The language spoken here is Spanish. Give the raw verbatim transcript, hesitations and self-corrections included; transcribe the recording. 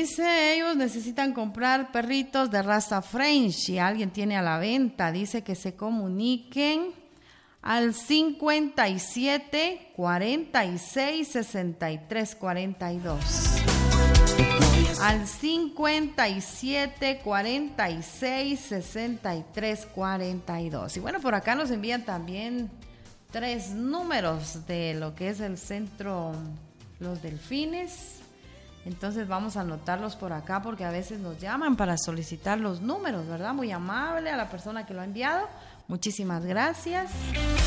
dice, ellos necesitan comprar perritos de raza French. Si alguien tiene a la venta, dice que se comuniquen al cincuenta y siete, cuarenta y seis, sesenta y tres, cuarenta y dos. Al cincuenta y siete, cuarenta y seis, sesenta y tres, cuarenta y dos. Y bueno, por acá nos envían también tres números de lo que es el centro Los Delfines. Entonces vamos a anotarlos por acá porque a veces nos llaman para solicitar los números, ¿verdad? Muy amable a la persona que lo ha enviado. Muchísimas gracias.